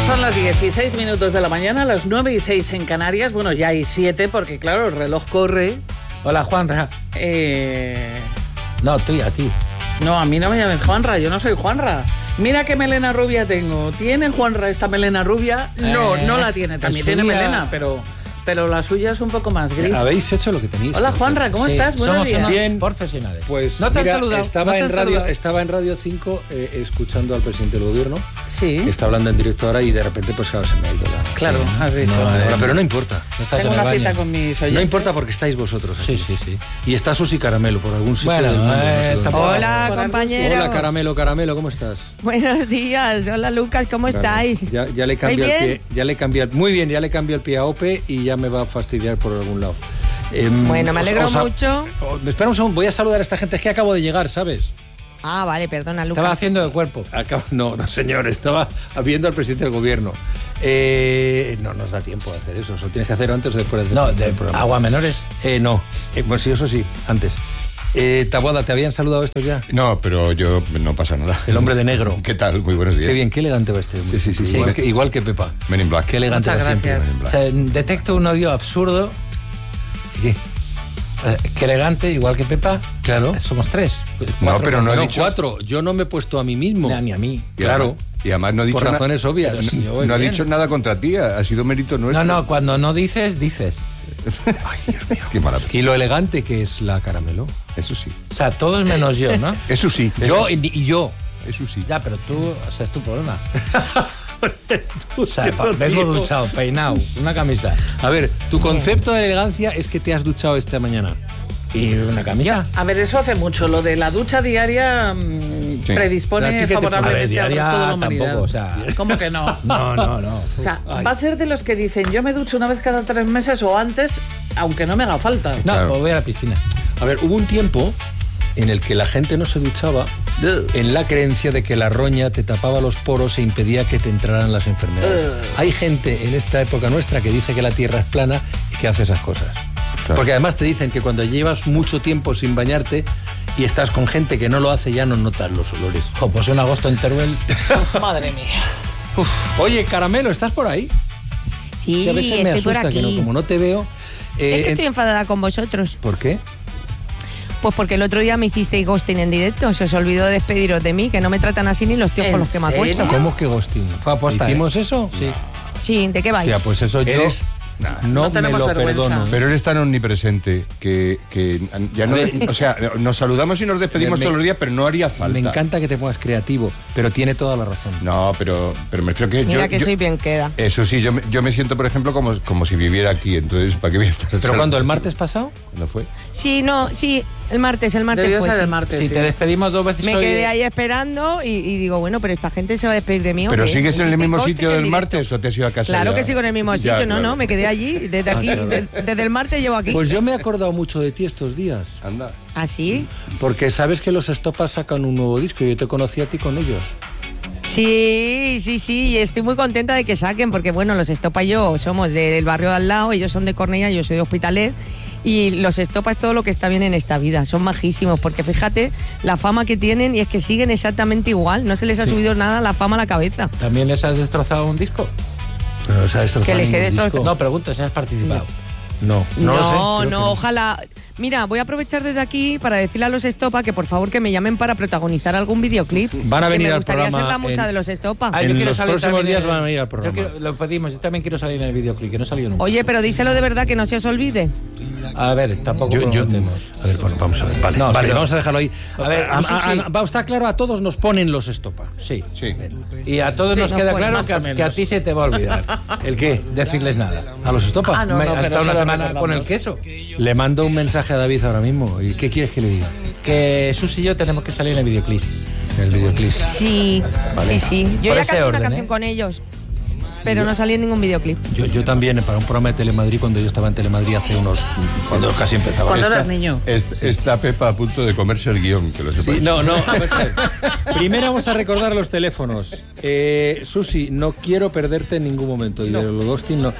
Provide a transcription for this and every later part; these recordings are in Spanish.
Son las 16 minutos de la mañana, las 9:06 en Canarias. Bueno, ya hay 7 porque, claro, el reloj corre. Hola, Juanra. No, tú y a ti. No, a mí no me llames Juanra, yo no soy Juanra. Mira qué melena rubia tengo. ¿Tiene Juanra esta melena rubia? No, no la tiene. También tiene melena, pero la suya es un poco más gris. Habéis hecho lo que tenéis. Hola, Juanra, ¿cómo estás? Buenos días. Bien, profesionales. Pues no te mira, han saludado. estaba en Radio 5 escuchando al presidente del gobierno, sí, que está hablando en directo ahora, y de repente pues claro, se me ha ido la... Claro, sí, has dicho. No, pero no importa. Tengo una cita con mis oyentes. No importa porque estáis vosotros aquí. Sí. Y está Susi Caramelo por algún sitio del mundo. No sé hola, compañero. Hola, Caramelo, ¿cómo estás? Buenos días. Hola, Lucas, ¿cómo estáis? Ya le cambié el pie. Muy bien, ya le cambié el pie a Ope y ya me va a fastidiar por algún lado. Bueno, me alegro mucho. Espera un segundo, voy a saludar a esta gente, es que acabo de llegar, ¿sabes? Ah, vale, perdona, Lucas. Estaba haciendo de cuerpo. No, señor, estaba viendo al presidente del gobierno. No nos da tiempo de hacer eso, eso tienes que hacer antes o después del programa. ¿Agua menores? No, pues sí, eso sí, antes. Taboada, ¿te habían saludado esto ya? No, pero yo no pasa nada. El hombre de negro. ¿Qué tal? Muy buenos días. Qué bien, qué elegante va este hombre. Sí. Igual que Pepa. Men in Black. Qué elegante Muchas va siempre. gracias. Men in Black. Detecto un odio absurdo. ¿Qué? Qué elegante, igual que Pepa. Claro. Somos 3. No, pero no he No, dicho... 4. Yo no me he puesto a mí mismo. Ni a mí. Claro. Y además no he dicho Por razones obvias. No ha dicho nada contra ti, ha sido mérito nuestro. No, cuando no dices, dices. Ay, Dios mío. Qué mala Y persona. lo elegante que es la Caramelo. Eso sí. O sea, todos menos yo, ¿no? Eso sí. Yo y yo. Eso sí. Ya, pero tú, o sea, es tu problema. O sea, vengo duchado, peinado, una camisa. A ver, tu concepto de elegancia es que te has duchado esta mañana. Y una camisa. A ver, eso hace mucho. Lo de la ducha diaria ¿A predispone ti qué te favorablemente al resto de la humanidad. tampoco, o sea... ¿Cómo que no? No. O sea, va a ser de los que dicen, yo me ducho una vez cada 3 meses o antes, aunque no me haga falta. No, Claro. pues voy a la piscina. A ver, hubo un tiempo en el que la gente no se duchaba en la creencia de que la roña te tapaba los poros e impedía que te entraran las enfermedades. Hay gente en esta época nuestra que dice que la Tierra es plana y que hace esas cosas. Claro. Porque además te dicen que cuando llevas mucho tiempo sin bañarte y estás con gente que no lo hace, ya no notas los olores. Pues en agosto en Teruel. Madre mía. Oye, Caramelo, ¿estás por ahí? Sí, Que a veces me estoy por asusta aquí. que no, como no te veo. Es que estoy enfadada con vosotros. ¿Por qué? Pues porque el otro día me hicisteis ghosting en directo. Se os olvidó despediros de mí, que no me tratan así ni los tíos con los que me ¿En acuesto. serio? ¿Cómo que ghosting? Fue aposta, ¿Hicimos eso? Sí. Sí, ¿de qué vais? Tía, pues eso yo Eres... no No me tenemos lo vergüenza. perdono. Pero eres tan omnipresente que ya no... O sea, nos saludamos y nos despedimos Me- todos los días, pero no haría falta. Me encanta que te pongas creativo, pero tiene toda la razón. No, pero me refiero que Mira que soy bien queda. Eso sí, yo me siento, por ejemplo, como si viviera aquí, entonces, ¿para qué voy a estar? ¿Pero cuándo? ¿El martes pasado? ¿No fue? Sí, el martes Debió fue, ser sí. el martes. Si sí. te despedimos 2 veces Me hoy... quedé ahí esperando y digo, bueno, pero esta gente se va a despedir de mí. ¿o ¿Pero qué? sigues en el Me mismo hicisteis sitio ghosting del en directo. martes o te has ido a casa? Claro ya? que sigo en el mismo Ya, sitio, claro. no, me quedé allí, desde aquí, desde el martes llevo aquí. Pues yo me he acordado mucho de ti estos días. Anda. ¿Así? Porque sabes que los Estopas sacan un nuevo disco y yo te conocí a ti con ellos. Sí, y estoy muy contenta de que saquen, porque bueno, los Estopa y yo somos del barrio de al lado, ellos son de Cornellá, yo soy de Hospitalet, y los Estopa es todo lo que está bien en esta vida, son majísimos, porque fíjate la fama que tienen y es que siguen exactamente igual, no se les ha subido nada la fama a la cabeza. ¿También les has destrozado un disco? Pero no se ha destrozado Que les he ningún destrozado. disco. No, pregunto si has participado. No lo sé. creo que No, ojalá. Mira, voy a aprovechar desde aquí para decirle a los Estopa que por favor que me llamen para protagonizar algún videoclip. Van a venir que me al gustaría programa ser la musa en- de los Estopa. Ah, En yo quiero los salir próximos también días van a venir al programa. Lo pedimos, yo también quiero salir en el videoclip, que no salió nunca. Oye, pero díselo de verdad que no se os olvide. A ver, tampoco Yo- prometemos. A ver, bueno, vamos a ver. Vale, No, vale, sí, no. vamos a dejarlo ahí. A ver, eso sí. Va a estar claro, a todos nos ponen los Estopa. Sí. Sí. Y a todos Sí, nos no, queda pues, claro más o menos. que a ti se te va a olvidar. ¿El qué? Decirles nada. ¿A los Estopa? Ah, no, pero Hasta se una lo semana recordamos. con el queso. Le mando un mensaje a David ahora mismo. ¿Y qué quieres que le diga? Que Susi y yo tenemos que salir en el videoclip. En el videoclip. Sí, Vale. sí. Yo Por ya ese canté orden, una canción ¿eh? con ellos, pero no salí en ningún videoclip. Yo también, para un programa de Telemadrid, cuando yo estaba en Telemadrid hace cuando casi empezaba. Cuando eras niño. Está Pepa a punto de comerse el guión, que lo sepáis. Sí, no, a ver, primero vamos a recordar los teléfonos. Susi, no quiero perderte en ningún momento. Y de los ghosting no.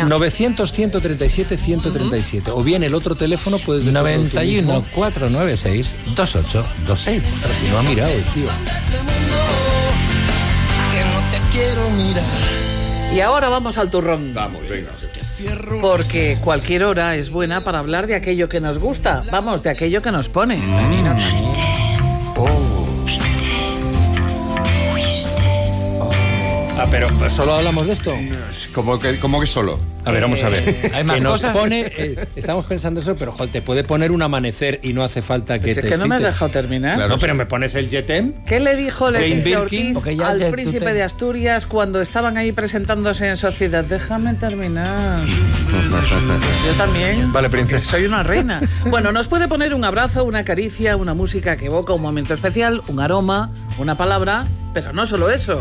900-137-137. O bien el otro teléfono puedes decirlo tú 91 mismo. 496 2826. Pero si no ha mirado el tío. Que no te quiero mirar. Y ahora vamos al turrón. Vamos, venga. Porque cualquier hora es buena para hablar de aquello que nos gusta. Vamos, de aquello que nos pone. Pero ¿solo hablamos de esto? ¿Cómo que solo? A ver, vamos a ver. ¿Hay más que nos cosas? pone, estamos pensando eso, pero joder, te puede poner un amanecer y no hace falta que Es te que no me has excites. dejado terminar. Claro. No, pero me pones el Jetem. ¿Qué le dijo Jane Leticia Birkin, Ortiz porque ya al tú príncipe te- de Asturias cuando estaban ahí presentándose en sociedad? Déjame terminar. Yo también. Vale, princesa. Soy una reina. Bueno, nos puede poner un abrazo, una caricia, una música que evoca un momento especial, un aroma, una palabra, pero no solo eso.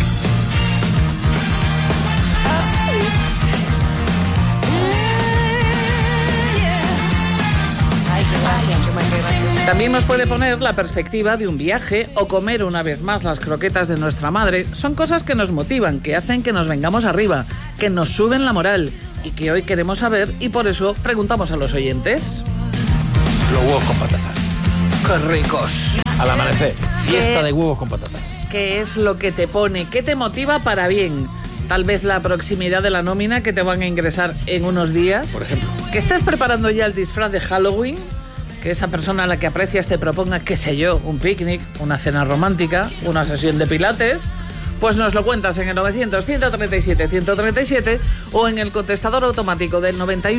También nos puede poner la perspectiva de un viaje o comer una vez más las croquetas de nuestra madre. Son cosas que nos motivan, que hacen que nos vengamos arriba, que nos suben la moral y que hoy queremos saber y por eso preguntamos a los oyentes. Los huevos con patatas. ¡Qué ricos! Al amanecer, fiesta de huevos con patatas. ¿Qué es lo que te pone? ¿Qué te motiva para bien? Tal vez la proximidad de la nómina que te van a ingresar en unos días. Por ejemplo. Que estés preparando ya el disfraz de Halloween. Que esa persona a la que aprecias te proponga, qué sé yo, un picnic, una cena romántica, una sesión de pilates. Pues nos lo cuentas en el 900-137-137 o en el contestador automático del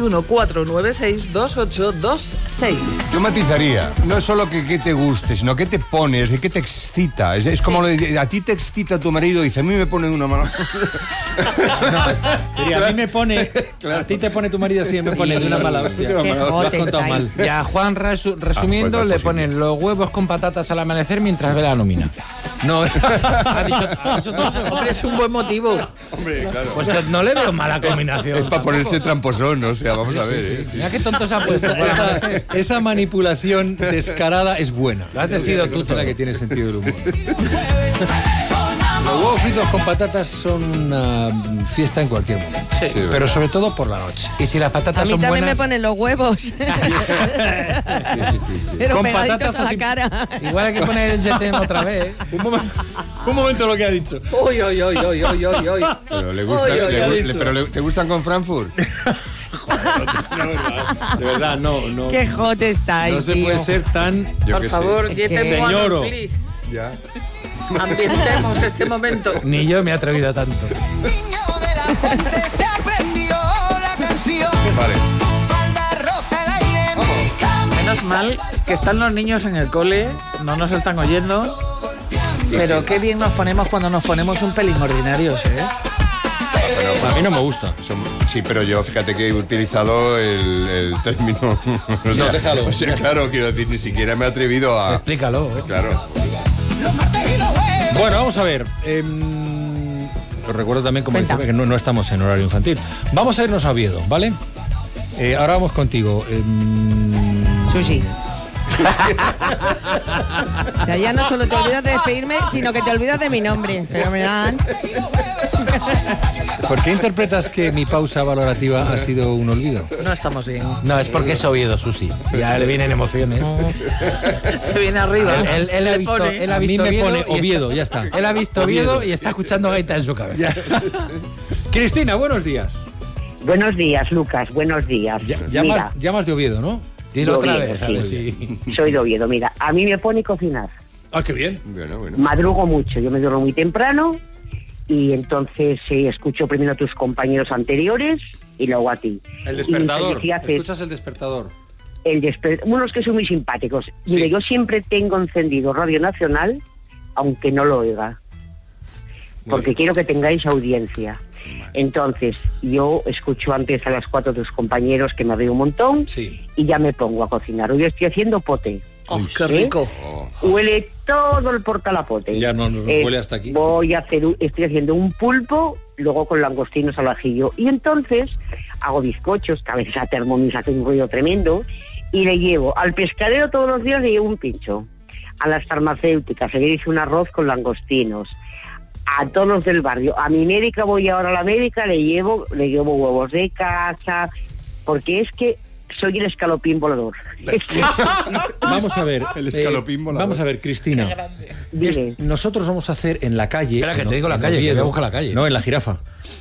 91-496-2826. Yo matizaría, no es solo que te guste, sino que te pones, que te excita. Es como lo de, a ti te excita tu marido, dice, a mí me pone de una mano. Sería, a mí me pone, a ti te pone tu marido, sí, me pone de una mala hostia. Qué Lo has jote contado mal. estáis. Y a Juan, resumiendo, pues, le pues, ponen los huevos con patatas al amanecer mientras ve la nómina. No, ¿Ha dicho todo eso? Hombre, es un buen motivo. Hombre, claro. Pues no le veo mala combinación. Es para ponerse tramposón, o sea, vamos a ver. Mira qué tonto se ha puesto. esa manipulación descarada es buena. Lo has decidido tú Es la todo. que tiene sentido del humor. Los huevos fritos con patatas son una fiesta en cualquier momento. Sí. Pero sobre todo por la noche. Y si las A patatas mí son también buenas, me ponen los huevos. Pero Con pegaditos patatas a la así- cara. igual hay que poner el jetén otra vez. Un momento lo que ha dicho. Uy, uy, uy, uy, uy, uy, uy. Pero le gusta, Oy, oy, oy. ¿te gustan con Frankfurt? De verdad, no. Qué jote estáis, No se tío. puede ser tan... Yo Por qué favor, Es get que- them one, Señoro. please. sé. Ya. Ambientemos este momento. Ni yo me he atrevido a tanto. Niño de la fuente se aprendió la canción. Vale. Falda rosa al aire, mi cama. Menos mal que están los niños en el cole, no nos están oyendo. Pero qué bien nos ponemos cuando nos ponemos un pelín ordinarios, ¿eh? A mí no me gusta. Sí, pero yo fíjate que he utilizado el término. No, déjalo. O sea, claro, quiero decir, ni siquiera me he atrevido a. Explícalo. Claro. Los martes y los jueves. Bueno, vamos a ver. Os recuerdo también, como Cuenta. dice, que no estamos en horario infantil. Vamos a irnos a Oviedo, ¿vale? Ahora vamos contigo. Sushi. O sea, ya no solo te olvidas de despedirme, sino que te olvidas de mi nombre. Fenomenal. ¿Por qué interpretas que mi pausa valorativa ha sido un olvido? No estamos bien. No, es porque es Oviedo, Susi. Ya le vienen emociones. Se viene arriba. Él ha Le visto, pone. él ha A mí visto me Oviedo pone y está- Oviedo, ya está. Él ha visto Oviedo y está escuchando gaita en su cabeza. Cristina, buenos días. Buenos días, Lucas, buenos días. Mira, Llamas de Oviedo, ¿no? Dilo de otra Oviedo, vez, a ver si... soy de Oviedo. Mira, a mí me pone cocinar. Ah, qué bien. Bueno. Madrugo mucho, yo me duermo muy temprano y entonces escucho primero a tus compañeros anteriores y luego a ti. El Y despertador. si haces Escuchas el despertador. unos que son muy simpáticos. Sí. Mire, yo siempre tengo encendido Radio Nacional, aunque no lo oiga, porque quiero que tengáis audiencia. Entonces, yo escucho antes a las 4 tus compañeros, que me río un montón, Sí. y ya me pongo a cocinar. Hoy estoy haciendo pote. Oh, qué rico. Huele todo el portalapote. Sí, ya no nos huele hasta aquí. Estoy haciendo un pulpo, luego con langostinos al ajillo. Y entonces hago bizcochos, que a veces a Thermomix hace un ruido tremendo, y le llevo al pescadero todos los días, le llevo un pincho. A las farmacéuticas, le hice un arroz con langostinos. A todos los del barrio. A mi médica, voy ahora a la médica, le llevo huevos de casa, porque es que soy el escalopín volador. Vamos a ver. El escalopín volador. Vamos a ver, Cristina. Dime. Nosotros vamos a hacer en la calle. Espera, que en- te digo la en calle, que Oviedo. voy a buscar la calle. No, en la Jirafa.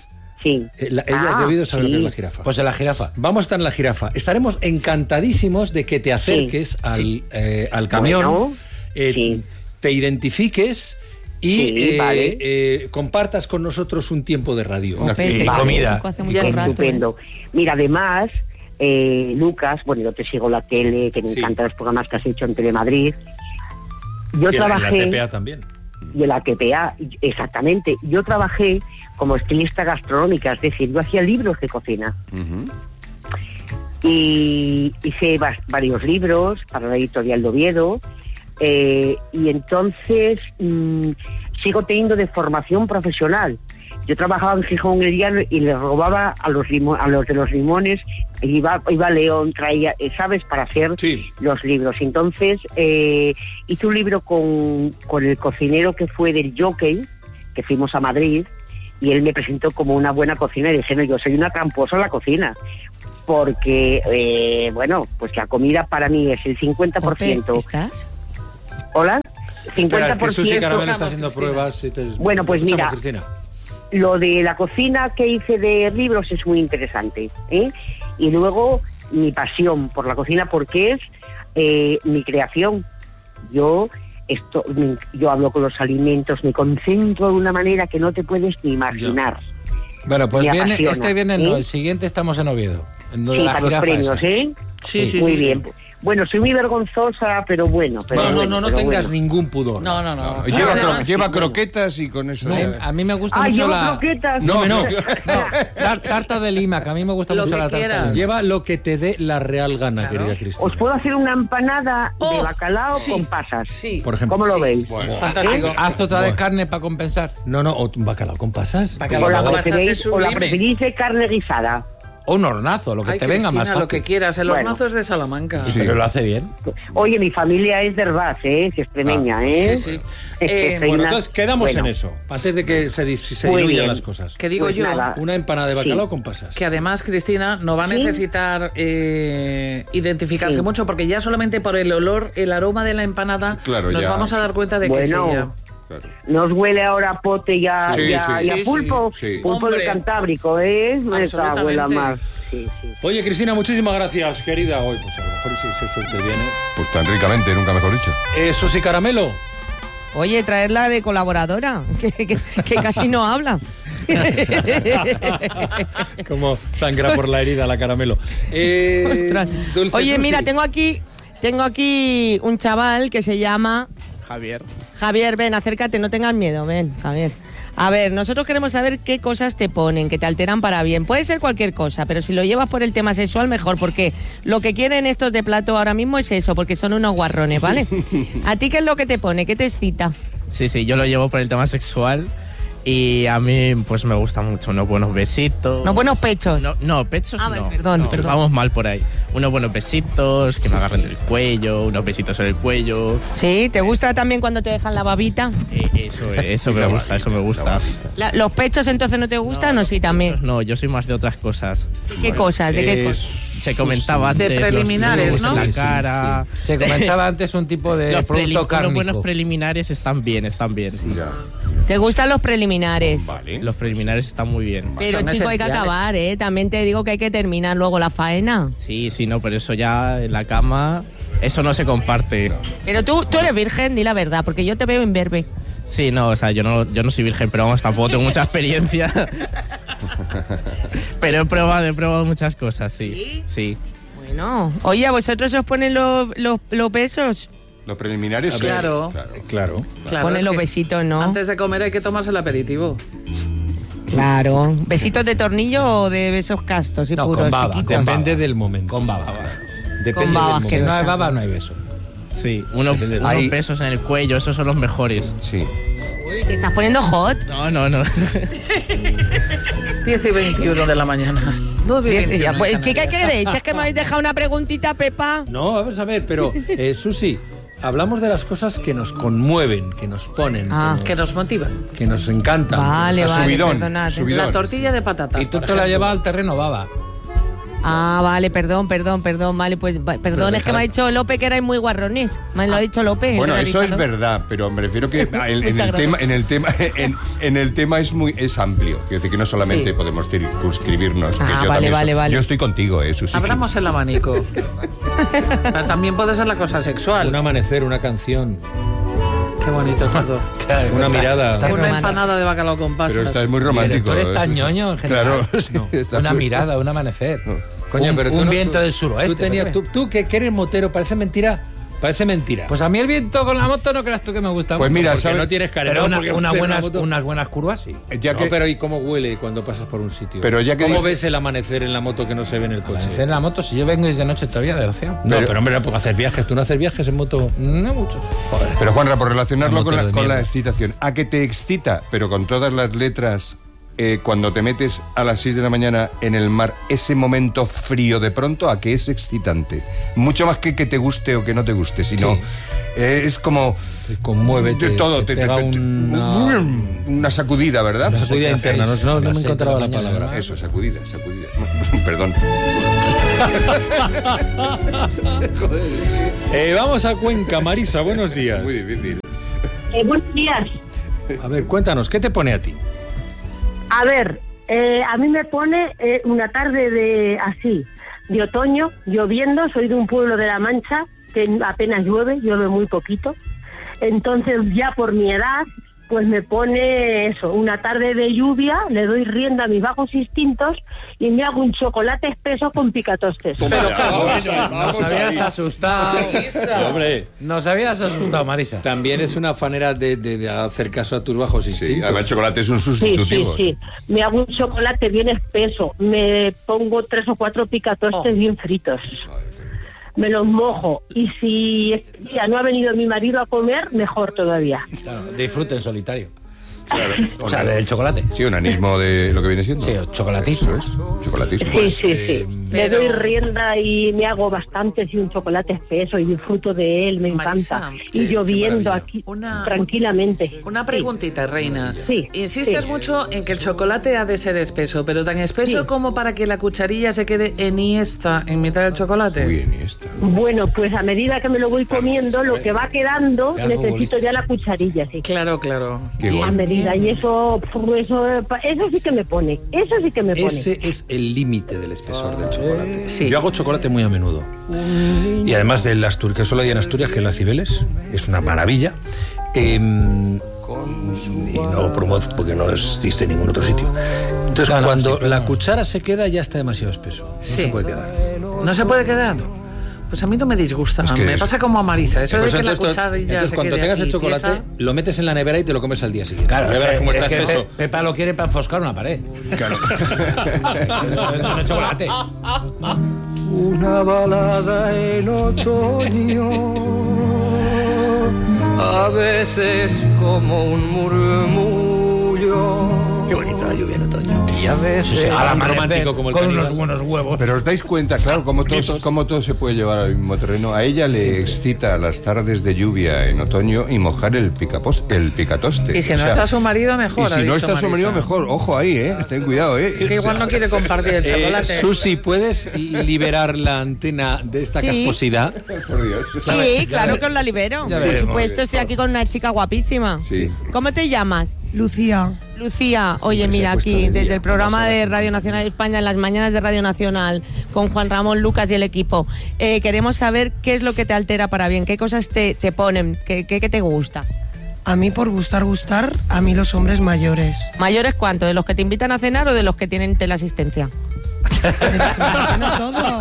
Sí. Ella ha debido saber lo que es la sí. jirafa. Pues en la jirafa. Vamos a estar en la jirafa. Estaremos encantadísimos de que te acerques al camión, Bueno, sí. te identifiques y Sí, vale. compartas con nosotros un tiempo de radio. Y Vale. comida. Chico, hace mucho Ya, rato, estupendo. Mira, además, Lucas, bueno, yo te sigo la tele, que me Sí. encantan los programas que has hecho en Telemadrid. Yo Y en la trabajé... TPA también. Y en la TPA, exactamente. Yo trabajé como estilista gastronómica, es decir, yo hacía libros de cocina. Ujú. Y hice varios libros para la editorial de Oviedo. Y entonces sigo teniendo de formación profesional. Yo trabajaba en Gijón el día y le robaba a los de los limones, iba a León, traía, ¿sabes?, para hacer Sí. los libros. Entonces hice un libro con el cocinero que fue del Jockey, que fuimos a Madrid, y él me presentó como una buena cocinera. Y dije, no, yo soy una tramposa en la cocina, porque, bueno, pues la comida para mí es el 50%. ¿Estás? ¿Hola? Espera, que Susi 50%. Caramelo está escuchamos, haciendo Cristina. pruebas. Y Bueno, pues te escuchamos, mira. Cristina. Lo de la cocina que hice de libros es muy interesante, ¿eh? Y luego mi pasión por la cocina, porque es mi creación. Yo hablo con los alimentos, me concentro de una manera que no te puedes ni imaginar. Bueno, pues Me viene, apasiona, este viene, ¿eh? no, el siguiente estamos en Oviedo. En Sí, la para los jirafa premios, esa. ¿eh? Sí. Muy bien. Bueno, soy muy vergonzosa, pero bueno. No tengas ningún pudor. No. Lleva Además, croquetas y con eso... A mí me gusta ¡Ay, mucho llevo la... croquetas! No. Tarta de Lima, que a mí me gusta Lo mucho que la tarta de quieras. Lima. Lleva lo que te dé la real gana, Claro. querida Cristina. Os puedo hacer una empanada de Oh, bacalao sí. con pasas. Sí. Por ejemplo. ¿Cómo lo Sí. veis? Fantástico. Haz otra de Bueno. carne para compensar. No, o un bacalao con pasas. Bacalao ¿O la, con pasas es o la sublime. preferís de carne guisada? O un hornazo, lo que Ay, te venga Cristina, más fácil. lo que quieras. El Bueno. hornazo es de Salamanca. Sí. Pero lo hace bien. Oye, mi familia es de Herbás, ¿eh? Es extremeña, ¿eh? Sí. Bueno, entonces quedamos Bueno, en eso, antes de que se Muy diluyan bien. las cosas. Que digo Pues yo nada. Una empanada de bacalao Sí. con pasas. que además, Cristina, no va a ¿Sí? necesitar identificarse Sí. mucho, porque ya solamente por el olor, el aroma de la empanada, Claro, nos ya. vamos a dar cuenta de que Bueno. es ella. Claro. Nos huele ahora a pote y a, Sí, y a- sí. y a Sí, pulpo. sí. Pulpo Hombre. del Cantábrico, ¿eh? Me Absolutamente. cago en la mar. Sí. Oye, Cristina, muchísimas gracias, querida. Hoy, pues a lo mejor si suerte viene. Pues tan ricamente, nunca mejor dicho. Susi Caramelo. Oye, traerla de colaboradora, que casi no habla. Como sangra por la herida la Caramelo. Ostras. Dulce Oye, Susi. mira, tengo aquí un chaval que se llama Javier, ven, acércate, no tengas miedo, ven, Javier. A ver, nosotros queremos saber qué cosas te ponen, que te alteran para bien. Puede ser cualquier cosa, pero si lo llevas por el tema sexual, mejor, porque lo que quieren estos de plato ahora mismo es eso, porque son unos guarrones, ¿vale? ¿A ti qué es lo que te pone? ¿Qué te excita? Sí, yo lo llevo por el tema sexual y a mí pues me gusta mucho unos buenos besitos. Unos buenos pechos. No, pechos Ah, vale, no. perdón, No, perdón. vamos mal por ahí. Unos buenos besitos, que me agarren del cuello, unos besitos en el cuello. ¿Sí? ¿Te gusta también cuando te dejan la babita? Eso me gusta, eso me gusta. ¿Los pechos entonces no te gustan o sí también? No, yo soy más de otras cosas. ¿Qué cosas? ¿De qué cosas? Se comentaba De antes. preliminares, los ¿no? en la Sí, cara. Se comentaba antes un tipo de Los producto cárnico. unos buenos preliminares están bien. Ya. ¿Te gustan los preliminares? Vale. Los preliminares están muy bien. Pero Son chico, hay que esenciales. acabar, ¿eh? También te digo que hay que terminar luego la faena. Sí, no, pero eso ya en la cama, eso no se comparte. Pero tú eres virgen, di la verdad, porque yo te veo imberbe. Sí, no, o sea, yo no soy virgen, pero vamos, tampoco tengo mucha experiencia. Pero he probado muchas cosas, sí. Sí. Bueno, oye, ¿a vosotros os ponen los besos? Los preliminares, sí. Claro. Claro. Claro, Ponen es los que besitos, ¿no? Antes de comer hay que tomarse el aperitivo. Claro. ¿Besitos de tornillo o de besos castos y No, puros? con baba, piquitos? Depende del momento. Con baba. Depende Con baba, del Que momento. no hay baba, no hay beso. Sí, unos Hay- besos en el cuello, esos son los mejores. Sí. Uy, ¿te estás poniendo hot? No. 10 y 21 de la mañana. 9 y 21 Ya, en pues, ¿qué Canarias. queréis? Es que me habéis dejado una preguntita, Pepa. No, vamos a ver, pero Susi, hablamos de las cosas que nos conmueven, que nos ponen, Que nos motiva. que nos encantan. Vale, O sea, vale, subidón, perdonad. subidón. La tortilla de patatas. Y tú por te la ejemplo. llevas al terreno baba. Ah, vale, perdón, vale, pues perdón, es que me ha dicho López que erais muy guarrones. Me lo ha dicho López. Bueno, eso es verdad, pero me refiero que en el tema es amplio. Quiero decir que no solamente podemos circunscribirnos. Que yo vale. Yo estoy contigo, Susi. Abramos el abanico. Pero también puede ser la cosa sexual. Un amanecer, una canción. Qué bonito todo. Una mirada. Una empanada de bacalao con pasas. Pero estás muy romántico. Tú eres tan ñoño en general. Claro. No. Una mirada, un amanecer. No. Coño, pero tú un no- viento tú- del suroeste. Tú que eres motero, parece mentira. Pues a mí el viento con la moto no creas tú que me gusta Pues mucho. mira, Porque ¿sabes? no tienes careta. Pero unas buenas curvas, sí. Ya que, pero ¿y cómo huele cuando pasas por un sitio? Pero ya que ¿Cómo dice- ves el amanecer en la moto que no se ve en el coche? Hacer la moto, si yo vengo desde noche todavía, desgraciado. No, pero hombre, no puedo hacer viajes. ¿Tú no haces viajes en moto? No mucho. Joder. Pero Juanra, por relacionarlo Un con motor de con la mierda. excitación, ¿a que te excita, pero con todas las letras, cuando te metes a las 6 de la mañana en el mar, ese momento frío de pronto, a que es excitante? Mucho más que te guste o que no te guste, sino Sí. Es como... Te conmueve, de todo, te pega una sacudida, ¿verdad? Una sacudida interna, no me encontraba la palabra. Eso, sacudida. Perdón. Vamos a Cuenca, Marisa, buenos días. Muy difícil. Buenos días. A ver, cuéntanos, ¿qué te pone a ti? A ver, a mí me pone una tarde de otoño, lloviendo. Soy de un pueblo de La Mancha que apenas llueve muy poquito. Entonces, ya por mi edad, pues me pone eso, una tarde de lluvia, le doy rienda a mis bajos instintos y me hago un chocolate espeso con picatostes. Nos habías asustado. Hombre, Nos habías asustado, Marisa. también es una manera de hacer caso a tus bajos Sí, instintos. además el chocolate es un Sí, sustitutivo. sí. Me hago un chocolate bien espeso, me pongo 3 o 4 picatostes bien fritos. Me los mojo y si este día no ha venido mi marido a comer, mejor todavía. Claro, disfrute en solitario. Claro. O sea, del chocolate. Sí, un anismo de lo que viene siendo. Sí, chocolatismo. Eso es, chocolatismo. Sí. Le pero- doy rienda y me hago bastante, un chocolate espeso y disfruto de él, me Marisa, encanta. Y lloviendo maravilla. aquí Una- tranquilamente. Una Sí. preguntita, Reina. Sí, Insistes sí. mucho en que el chocolate ha de ser espeso, pero tan espeso Sí. como para que la cucharilla se quede enhiesta en mitad del chocolate. Muy bien, y esta. Bueno, pues a medida que me lo voy comiendo, lo que va quedando, Ya, necesito futbolista. ya la cucharilla, sí. Claro. Qué A bueno. medida, y eso sí que me pone, eso sí que me pone. Ese es el límite del espesor del chocolate. Sí. Yo hago chocolate muy a menudo. Y además del Asturias, que solo hay en Asturias, que es las Cibeles, es una maravilla. Y no promuevo porque no existe en ningún otro sitio. Entonces, cuando la cuchara se queda, ya está demasiado espeso. No Sí. se puede quedar. ¿No se puede quedar? Pues a mí no me disgusta. Es que me es- pasa como a Marisa. Eso Pues de que la entonces, cucharilla se cuando quede tengas aquí el chocolate, tiesa. lo metes en la nevera y te lo comes al día siguiente. Claro, ya verás cómo está espeso. Pepa lo quiere para enfoscar una pared. Claro. No es chocolate. Una balada en otoño, a veces como un murmullo. Qué bonita la lluvia en otoño. Y a veces Al amanecer, romántico como el con caníbal. unos buenos huevos. Pero os dais cuenta, claro, cómo todo se puede llevar al mismo terreno. A ella le excita las tardes de lluvia en otoño y mojar el picatoste. Y si O no sea, está su marido, mejor. Y si ha no dicho está su marido, Marisa. mejor. Ojo ahí, ten cuidado, Es que igual no quiere compartir el chocolate. Susi, ¿puedes liberar la antena de esta Sí. casposidad? Por Dios. Sí, claro que os la libero. Ya Por veremos. supuesto, estoy aquí con una chica guapísima. Sí. ¿Cómo te llamas? Lucía, Lucía, oye, mira, se acuesta aquí de día, desde el programa paso de de Radio Nacional de España, en las mañanas de Radio Nacional, con Juan Ramón Lucas y el equipo, queremos saber qué es lo que te altera para bien, qué cosas te ponen, qué te gusta. a mí por gustar, a mí los hombres mayores. ¿Mayores cuánto? ¿De los que te invitan a cenar o de los que tienen teleasistencia? No todo.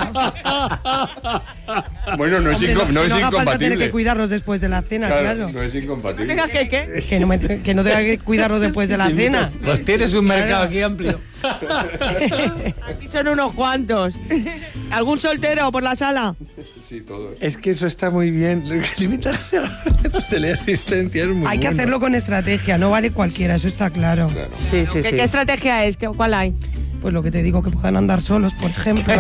Bueno, no es, Hombre, no es que no haga falta tener incompatible. que cuidarlos después de la cena, claro. No es incompatible. ¿Tengas qué? Que no tenga que cuidarlos después de la cena. Pues tienes un mercado aquí amplio. Aquí son unos cuantos. ¿Algún soltero por la sala? Sí, todos. Es que eso está muy bien. Limitar la teleasistencia es muy Hay que hacerlo con estrategia, no vale cualquiera, eso está claro. Sí. ¿Qué estrategia es? ¿Cuál hay? pues lo que te digo, que puedan andar solos, por ejemplo.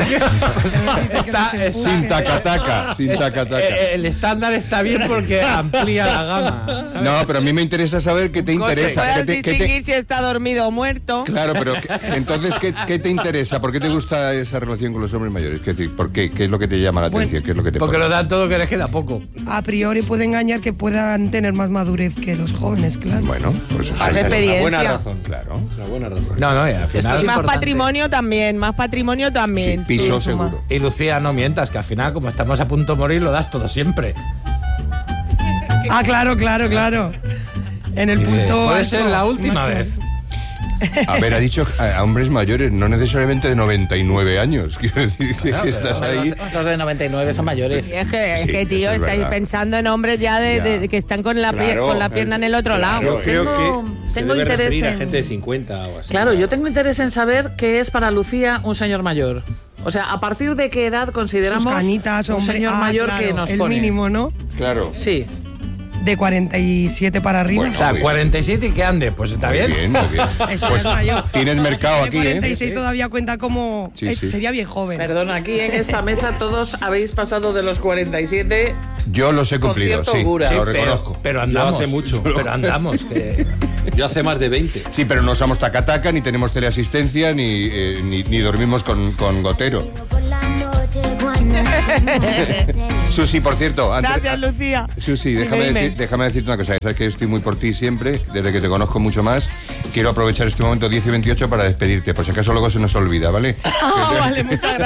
Sin taca-taca, sin taca-taca. El estándar está bien porque amplía la gama, ¿sabes? No, pero a mí me interesa saber qué te interesa. Puedes distinguir si está dormido o muerto. Claro, pero entonces, ¿qué te interesa? ¿Por qué te gusta esa relación con los hombres mayores? Es decir, ¿por qué? ¿Qué es lo que te llama la atención? ¿Qué es lo que te Porque pone? lo dan todo que les queda poco. A priori puede engañar que puedan tener más madurez que los jóvenes, claro. Bueno, pues eso Más es experiencia. Una buena razón. Claro. Es una buena razón. No, y al final... es Más importante. patrimonio también, más patrimonio Sí, también. piso Sí, suma. seguro. Y Lucía, no mientas, que al final, como estamos a punto de morir, lo das todo siempre. Ah, claro. En el punto Puede alto, ser la última macho. vez. A ver, ha dicho a hombres mayores, no necesariamente de 99 años. Quiero decir que estás ahí. Los de 99 son mayores. Sí, es que, Sí, tío, eso es estáis verdad. pensando en hombres ya de que están con la, Claro, con la pierna en el otro lado. Yo creo Tengo- que se tengo debe interés referir a en- gente de 50 o así. Claro, yo tengo interés en saber qué es para Lucía un señor mayor. O sea, ¿a partir de qué edad consideramos Sus canitas, un hombre. señor mayor claro, que nos el pone? mínimo, ¿no? Claro. Sí. De 47 para arriba. Bueno, O sea, Muy bien. 47 y que ande, pues está Muy bien. bien, muy bien. Eso Pues es mayor. tienes mercado Si aquí, tiene ¿eh? 46 todavía cuenta como... Sí, sí. Sería bien joven. Perdona, aquí en esta mesa todos habéis pasado de los 47. Yo los he Con cumplido, cierta sí, holgura. lo Sí, reconozco. Pero andamos. Yo hace mucho. Pero andamos. Que... Yo hace más de 20. Sí, pero no somos taca-taca, ni tenemos teleasistencia, ni dormimos con gotero. Susi, por cierto, antes, Gracias, Lucía. Susi, déjame Dime. decirte una cosa. Sabes que yo estoy muy por ti siempre, desde que te conozco mucho más. Quiero aprovechar este momento 10 y 28 para despedirte, por si acaso luego se nos olvida, ¿vale? Vale, muchas gracias.